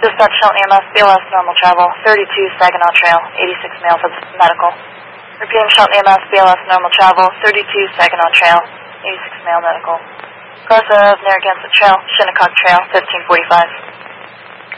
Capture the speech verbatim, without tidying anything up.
Dispatch Shelton E M S, B L S normal travel, thirty-two Saginaw Trail, eighty-six male for medical. Repeating Shelton E M S, B L S normal travel, thirty-two Saginaw Trail, eighty-six male medical. Cross of Narragansett Trail, Shinnecock Trail, fifteen forty-five.